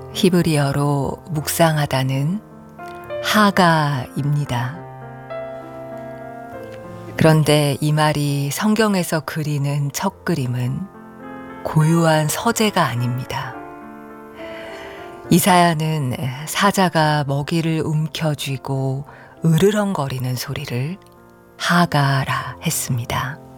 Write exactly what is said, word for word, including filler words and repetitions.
히브리어로 묵상하다는 하가입니다. 그런데 이 말이 성경에서 그리는 첫 그림은 고요한 서재가 아닙니다. 이사야는 사자가 먹이를 움켜쥐고 으르렁거리는 소리를 하가라 했습니다.